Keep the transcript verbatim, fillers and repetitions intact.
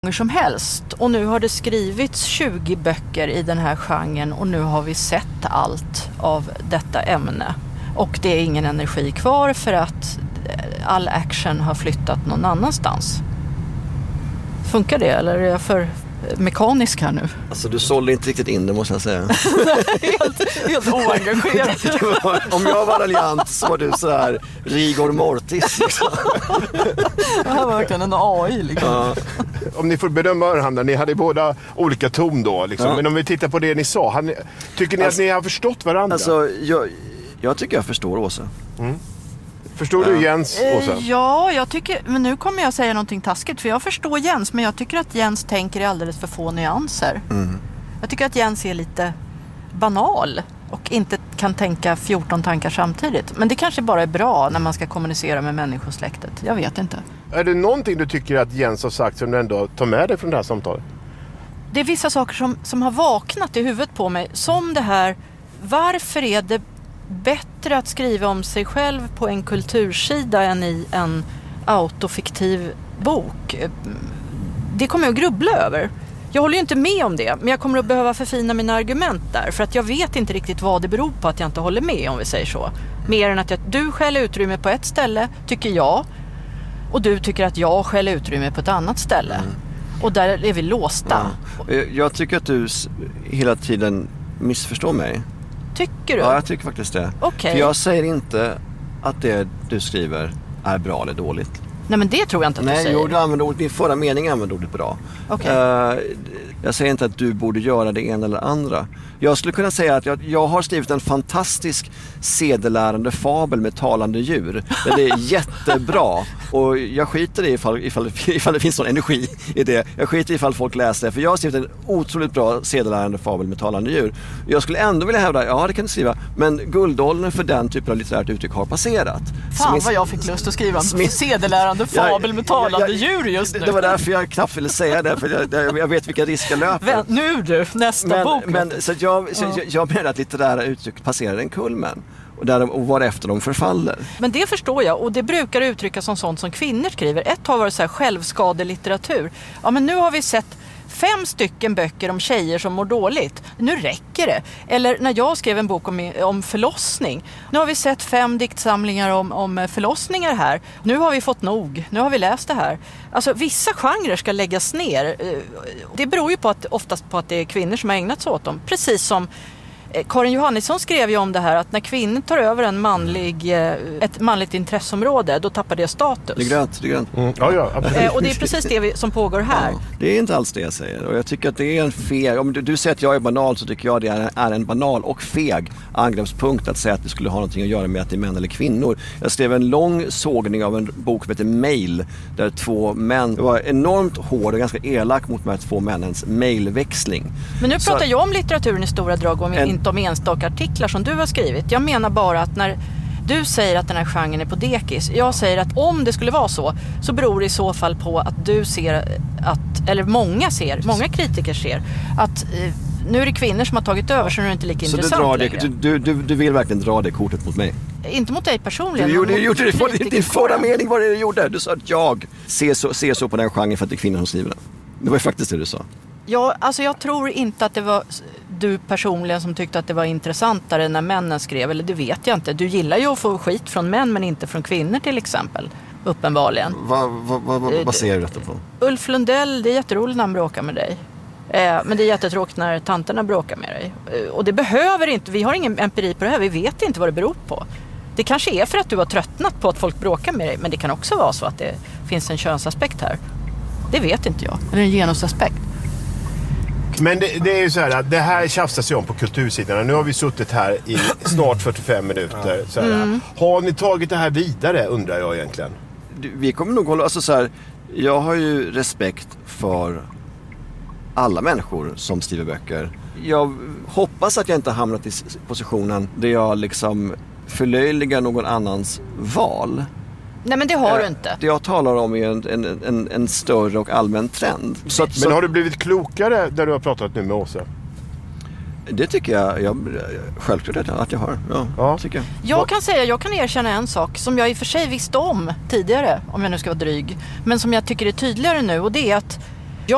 som helst. Och nu har det skrivits tjugo böcker i den här genren och nu har vi sett allt av detta ämne. Och det är ingen energi kvar för att all action har flyttat någon annanstans. Funkar det eller är jag för mekanisk här nu? Alltså du sålde inte riktigt in det, måste jag säga. helt, helt oengagerad. Om jag var raljant så var du så här Rigor Mortis. Liksom. Det här var verkligen en A I. Liksom. Ja. Om ni får bedöma Örhanda, ni hade båda olika ton då. Liksom. Ja. Men om vi tittar på det ni sa, han, tycker ni alltså, att ni har förstått varandra? Alltså, jag, jag tycker jag förstår Åsa. Mm. Förstår du Jens, Åsa? Ja, jag tycker, men nu kommer jag säga någonting taskigt för jag förstår Jens, men jag tycker att Jens tänker i alldeles för få nyanser. Mm. Jag tycker att Jens är lite banal och inte kan tänka fjorton tankar samtidigt. Men det kanske bara är bra när man ska kommunicera med människosläktet. Jag vet inte. Är det någonting du tycker att Jens har sagt som du ändå tar med dig från det här samtalet? Det är vissa saker som, som har vaknat i huvudet på mig. Som det här, varför är det bättre att skriva om sig själv på en kultursida än i en autofiktiv bok? Det kommer jag att grubbla över. Jag håller ju inte med om det, men jag kommer att behöva förfina mina argument där. För att jag vet inte riktigt vad det beror på att jag inte håller med, om vi säger så. Mer än att jag, du skäller utrymme på ett ställe, tycker jag. Och du tycker att jag skäller utrymme på ett annat ställe. Mm. Och där är vi låsta. Ja. Jag tycker att du hela tiden missförstår mig. Tycker du? Ja, jag tycker faktiskt det. Okay. För jag säger inte att det du skriver är bra eller dåligt. Nej, men det tror jag inte att Nej, du säger. Nej, du använder ordet, din förra mening använder ordet bra. Okay. Uh, jag säger inte att du borde göra det ena eller andra. Jag skulle kunna säga att jag, jag har skrivit en fantastisk sedelärande fabel med talande djur. Det är jättebra. Och jag skiter i ifall, ifall, ifall det finns någon energi i det. Jag skiter i ifall folk läser det. För jag har skrivit en otroligt bra sedelärande fabel med talande djur. Jag skulle ändå vilja hävda, ja det kan du skriva. Men guldåldern för den typen av litterärt uttryck har passerat. Fan vad jag fick lust att skriva en smitt, sedelärande fabel med talande jag, jag, djur just nu. Det var därför jag knappt ville säga det. För jag, jag vet vilka risker jag löper. Vänt, nu du, nästa men, bok. Men, så jag, så jag, jag menar att litterära uttryck passerar en kulmen. Och, där, och varefter de förfaller. Men det förstår jag. Och det brukar uttryckas som sånt som kvinnor skriver. Ett har varit så här självskadelitteratur. Ja, men nu har vi sett fem stycken böcker om tjejer som mår dåligt. Nu räcker det. Eller när jag skrev en bok om, om förlossning. Nu har vi sett fem diktsamlingar om, om förlossningar här. Nu har vi fått nog. Nu har vi läst det här. Alltså vissa genrer ska läggas ner. Det beror ju på att, oftast på att det är kvinnor som har ägnat sig åt dem. Precis som Karin Johannisson skrev ju om det här att när kvinnor tar över en manlig, ett manligt intresseområde, då tappar det status. Det är grönt, det är grönt. Mm. Ja, ja, absolut. Och det är precis det vi, som pågår här. Ja, det är inte alls det jag säger. Och jag tycker att det är en feg, om du, du säger att jag är banal så tycker jag det är, är en banal och feg angreppspunkt att säga att det skulle ha någonting att göra med att det är män eller kvinnor. Jag skrev en lång sågning av en bok som heter Mail, där två män, det var enormt hård och ganska elak mot de här två männens mailväxling. Men nu pratar så, jag om litteraturen i stora drag och en, inte om enstaka artiklar som du har skrivit. Jag menar bara att när du säger att den här genren är på dekis, jag säger att om det skulle vara så, så beror det i så fall på att du ser att, eller många ser, många kritiker ser att eh, nu är det kvinnor som har tagit över så nu är det inte lika så intressant du, drar längre. det, du, du, du vill verkligen dra det kortet mot mig? Inte mot dig personligen. Du gjorde, gjorde det, för, din förra mening var det du gjorde. Du sa att jag ser så, ser så på den genren för att det är kvinnor som skriver den. Det var ju faktiskt det du sa. Ja, alltså jag tror inte att det var du personligen som tyckte att det var intressantare när männen skrev, eller det vet jag inte. Du gillar ju att få skit från män men inte från kvinnor till exempel, uppenbarligen. Vad va, va, va, vad ser du detta på? Ulf Lundell, det är jätteroligt när han bråkar med dig. Eh, men det är jättetråkigt när tanterna bråkar med dig. Eh, och det behöver inte, vi har ingen empiri på det här, vi vet inte vad det beror på. Det kanske är för att du har tröttnat på att folk bråkar med dig, men det kan också vara så att det finns en könsaspekt här. Det vet inte jag, eller en genusaspekt. Men det, det är ju så här att det här tjafsar sig om på kultursidan. Nu har vi suttit här i snart fyrtiofem minuter. Så här. Mm. Har ni tagit det här vidare, undrar jag egentligen? Vi kommer nog hålla, alltså så här, jag har ju respekt för alla människor som skriver böcker. Jag hoppas att jag inte har hamnat i positionen där jag liksom förlöjligar någon annans val. Nej, men det har du inte. Det jag talar om är en, en, en, en större och allmän trend. Så att, men så, har du blivit klokare där du har pratat nu med Åsa? Det tycker jag, jag självklart att jag har. Ja, ja. Tycker jag. Jag kan säga, jag kan erkänna en sak som jag i och för sig visste om tidigare, om jag nu ska vara dryg. Men som jag tycker är tydligare nu, och det är att